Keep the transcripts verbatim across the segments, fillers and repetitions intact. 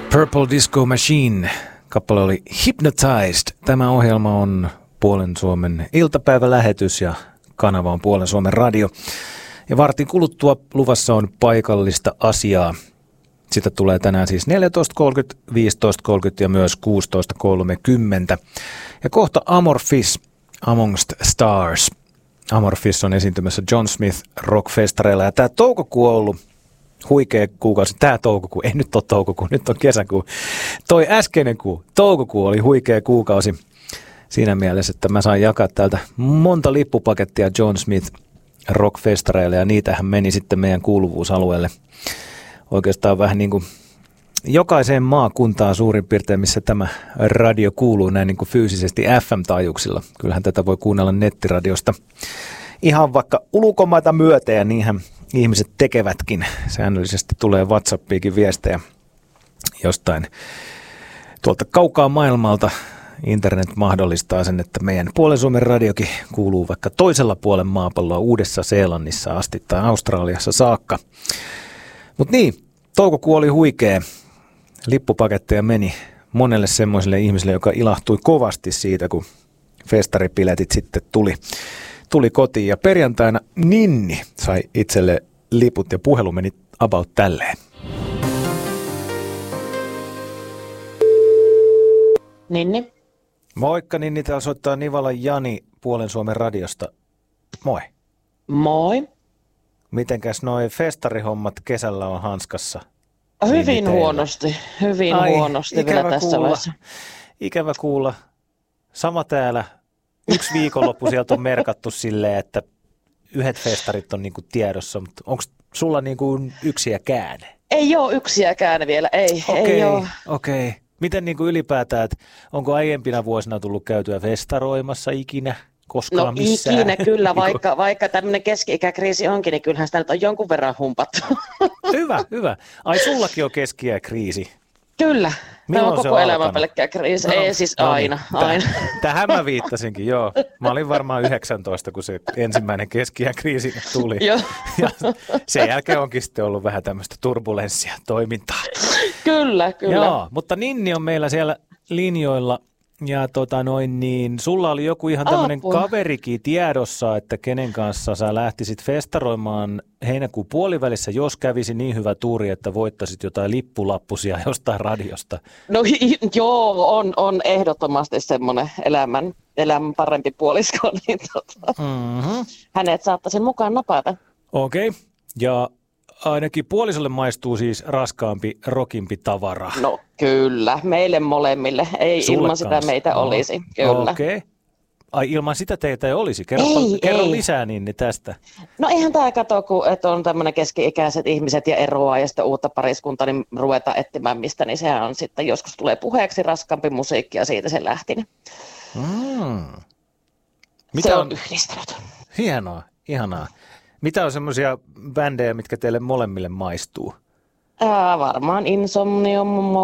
Purple Disco Machine. Kappale oli Hypnotized. Tämä ohjelma on Puolen Suomen iltapäivälähetys ja kanava on Puolen Suomen radio. Ja vartin kuluttua luvassa on paikallista asiaa. Sitä tulee tänään siis neljätoista kolmekymmentä, viisitoista kolmekymmentä ja myös kuusitoista kolmekymmentä. Ja kohta Amorphis, Amongst Stars. Amorphis on esiintymässä John Smith Rockfestareilla ja tämä toukokuu on ollut huikea kuukausi. Tämä toukokuu, ei nyt ole toukokuu, nyt on kesäkuu. Toi äskeinen kuu, toukokuu oli huikea kuukausi siinä mielessä, että mä sain jakaa täältä monta lippupakettia John Smith Rockfestareille ja niitähän meni sitten meidän kuuluvuusalueelle. Oikeastaan vähän niin kuin jokaiseen maakuntaan suurin piirtein, missä tämä radio kuuluu näin niin kuin fyysisesti F M-taajuuksilla. Kyllähän tätä voi kuunnella nettiradiosta ihan vaikka ulkomaita myöten ja niinhän ihmiset tekevätkin. Säännöllisesti tulee WhatsAppiinkin viestejä jostain tuolta kaukaa maailmalta. Internet mahdollistaa sen, että meidän Puolen Suomen radiokin kuuluu vaikka toisella puolen maapalloa Uudessa-Seelannissa asti tai Australiassa saakka. Mutta niin, toukokuu oli huikea. Lippupaketteja meni monelle semmoiselle ihmiselle, joka ilahtui kovasti siitä, kun festaripiletit sitten tuli, tuli kotiin. Ja perjantaina Ninni sai itselle liput ja puhelu meni about tälleen. Ninni. Moikka Ninni, täällä soittaa Nivalan Jani Puolen Suomen radiosta. Moi. Moi. Mitenkäs noi festarihommat kesällä on hanskassa? Hyvin Ninni huonosti, hyvin Ai, huonosti vielä tässä kuulla. vaiheessa. Ikävä kuulla. Sama täällä. Yksi viikonloppu sieltä on merkattu silleen, että yhdet festarit on niinku tiedossa, mutta onko sulla niinku yksiäkään? Ei ole yksiäkään vielä, ei. Okei, ei ole. okei. Miten niinku ylipäätään, että onko aiempina vuosina tullut käytyä festaroimassa ikinä? Koskaan No missään? ikinä kyllä, vaikka, vaikka tämmöinen keski-ikäkriisi onkin, niin kyllähän sitä nyt on jonkun verran humpattu. Hyvä, hyvä. Ai sullakin on keski-ikäkriisi. Kyllä, tämä on Milloin se koko on elämä alkanut? pelkkää kriisi, No, ei siis no niin, aina, täh- aina. Tähän mä viittasinkin, joo. Mä olin varmaan yhdeksäntoista, kun se ensimmäinen keski-ikäkriisi tuli. Joo. Ja sen jälkeen onkin sitten ollut vähän tämmöistä turbulenssia toimintaa. Kyllä, kyllä. Joo, mutta Ninni on meillä siellä linjoilla. Ja tota noin niin, sulla oli joku ihan tämmöinen Apua. kaverikin tiedossa, että kenen kanssa sä lähtisit festaroimaan heinäkuun puolivälissä, jos kävisi niin hyvä tuuri, että voittasit jotain lippulappusia jostain radiosta. No hi- joo, on, on ehdottomasti semmoinen elämän, elämän parempi puolisko, niin tota, Mm-hmm. hänet saattaisin mukaan napata. Okei, okay. Ja ainakin puolisolle maistuu siis raskaampi, rokimpi tavara. No kyllä, meille molemmille. Ei Sulle ilman sitä kanssa? meitä No, olisi, kyllä. Okei. Okay. Ai ilman sitä teitä ei olisi? Kerro, Ei, kerro ei. lisää niin tästä. No eihän tämä kato, kun että on tämmöinen keski-ikäiset ihmiset ja eroaa ja sitten uutta pariskuntaa, niin ruvetaan etsimään mistä, niin sehän on sitten joskus tulee puheeksi raskaampi musiikki ja siitä se lähti. Niin Mm. se Mitä on on? yhdistänyt. Hienoa, ihanaa. Mitä on semmoisia bändejä, mitkä teille molemmille maistuu? Ää, varmaan Insomnium,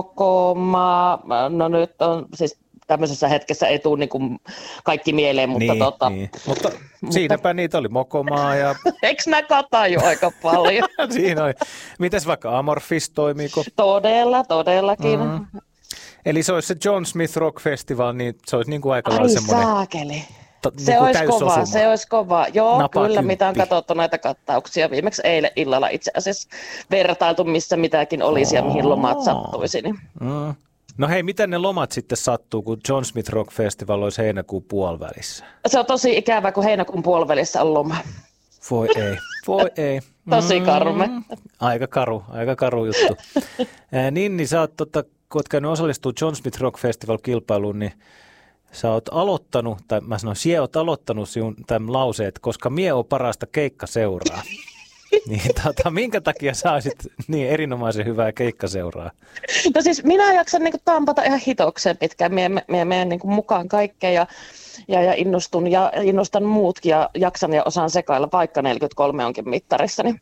Mokoma, no nyt on siis tämmöisessä hetkessä ei tule niin kuin kaikki mieleen, mutta niin, tota, niin. Mutta siinäpä niitä oli Mokomaa ja eikö nää kataa jo aika paljon? siinä oli. Mites vaikka Amorphis toimiiko? Todella, todellakin. Mm. Eli se olisi se John Smith Rock Festival, niin se olisi niin kuin aika Ai lailla semmoinen saakeli. ta- Se niin kuin olisi kova, täysosuma. se olisi kova. Joo, Napaa kyllä, mitä on kymppi. katsottu näitä kattauksia. Viimeksi eilen illalla itse asiassa vertailtu, missä mitäkin olisi ja mihin lomat sattuisi. Niin. Mm. No hei, miten ne lomat sitten sattuu, kun John Smith Rock Festival olisi heinäkuun puolivälissä? Se on tosi ikävä, kun heinäkuun puolivälissä on loma. Voi ei, voi ei. Tosi karme. Aika karu, aika karu juttu. Ää, Ninni, sä oot, tota, kun oot käynyt osallistua John Smith Rock Festival-kilpailuun, niin sä oot aloittanut, tai mä sanoin, sie oot aloittanut sinun tämän lauseet, koska mie on parasta keikkaseuraa. Niin tota, minkä takia sä olisit niin erinomaisen hyvää keikkaseuraa? No siis minä jaksan niin kuin tampata ihan hitokseen pitkään. Mie, mie menen niin kuin mukaan kaikkeen ja, ja, ja innostun ja innostan muutkin ja jaksan ja osaan sekailla, vaikka neljäkymmentäkolme onkin mittarissa. Niin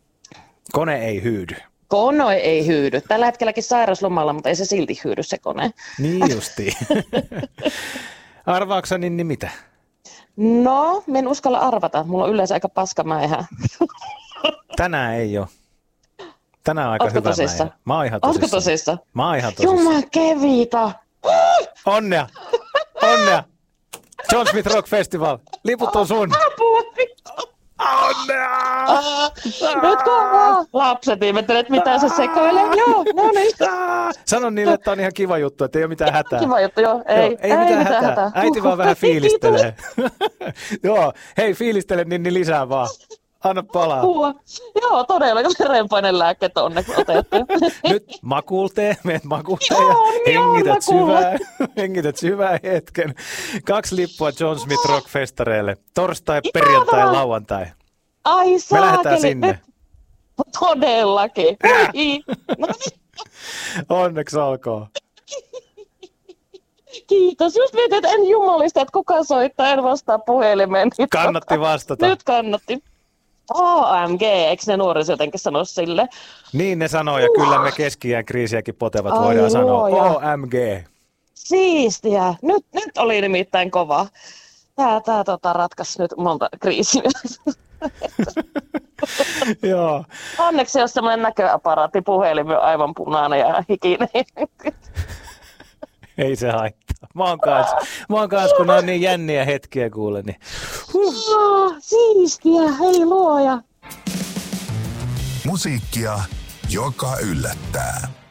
Kone ei hyydy. kone ei hyydy. Tällä hetkelläkin sairaslomalla, mutta ei se silti hyydy se kone. Niin justiin. Arvaatko Ninni mitä? No, mä en uskalla arvata. Mulla on yleensä aika paskamäihä. Tänään ei ole. Tänään on aika Ootko hyvä tosissa? määrä. Mä oon ihan Ootko tosissaan. tosissa? Mä oon ihan tosissaan. Jumala kevita. Onnea! Onnea! John Smith Rock Festival. Liput on sun. Apua. Onnea! Nyt kovaa. Lapset ihmettelee, että mitä se sekoilee. Joo, no niin. Sano niille, että on ihan kiva juttu, että ei ole mitään hätää. Kiva juttu, joo. Ei, joo, ei, ei mitään, mitään hätää. hätää. Äiti vaan vähän fiilistelee. Joo, hei fiilistele, niin, niin lisää vaan. Anna palaa. Apua. Joo, todella. Verenpainelääkkeet on onneksi otettu. Nyt makuultee, meet makuulteen Joo, ja joo, hengität makuulle. syvään, hengität syvään hetken. Kaksi lippua John Smith Rock Festareille. Torstai, perjantai, lauantai. Ai Me saakeli. lähdetään sinne. Nyt. Todellakin. Äh. No niin. Onneksi olkoon. Kiitos. Just mietin, että en jumalista, että kuka soittaa, en vastaa puhelimeen. Nyt Kannatti vastata. Nyt kannatti. O M G, eikö ne nuoriso jotenkin sano sille? Niin ne sanoo, ja kyllä me keski-iän kriisiäkin potevat Ai voidaan sanoa. luoja. O M G. Siistiä. Nyt, nyt oli nimittäin kova. Tää, tää tota, ratkaisi nyt monta kriisiä. Joo. Onneksi jos semmoinen näköaparaatti, puhelin on aivan punainen ja hikinen. Ei se haittaa. Mä oon kans, mä oon kans kun on niin jänniä hetkiä kuule, niin huh. Oh, siistiä, hei luoja. Musiikkia, joka yllättää.